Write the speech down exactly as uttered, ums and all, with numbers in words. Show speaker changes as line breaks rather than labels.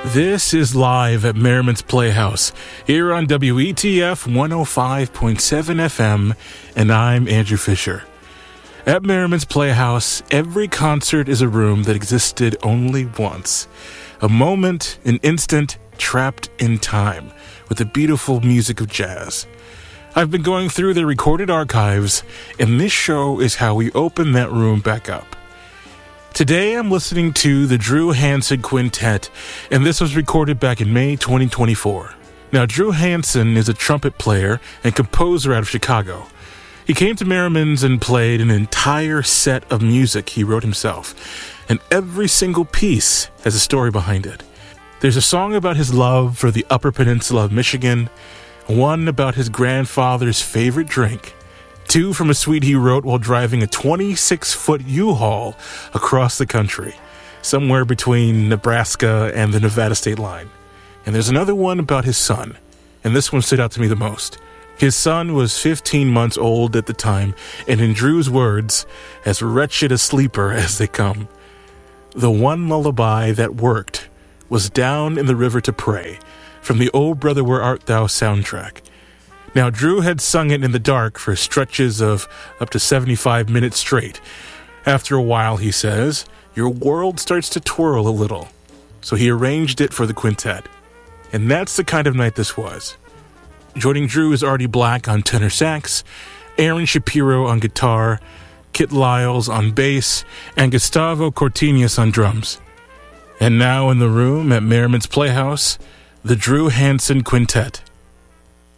This is live at Merriman's Playhouse, here on W E T F one oh five point seven F M, and I'm Andrew Fisher. At Merriman's Playhouse, every concert is a room that existed only once. A moment, an instant, trapped in time, with the beautiful music of jazz. I've been going through the recorded archives, and this show is how we open that room back up. Today I'm listening to the Drew Hansen Quintet, and this was recorded back in May twenty twenty-four. Now, Drew Hansen is a trumpet player and composer out of Chicago. He came to Merriman's and played an entire set of music he wrote himself, and every single piece has a story behind it. There's a song about his love for the Upper Peninsula of Michigan, one about his grandfather's favorite drink, two from a suite he wrote while driving a twenty-six foot U-Haul across the country, somewhere between Nebraska and the Nevada state line. And there's another one about his son, and this one stood out to me the most. His son was fifteen months old at the time, and in Drew's words, as wretched a sleeper as they come. The one lullaby that worked was Down in the River to Pray, from the Oh Brother Where Art Thou soundtrack. Now, Drew had sung it in the dark for stretches of up to seventy-five minutes straight. After a while, he says, your world starts to twirl a little. So he arranged it for the quintet. And that's the kind of night this was. Joining Drew is Artie Black on tenor sax, Aaron Shapiro on guitar, Kit Lyles on bass, and Gustavo Cortines on drums. And now in the room at Merriman's Playhouse, the Drew Hansen Quintet.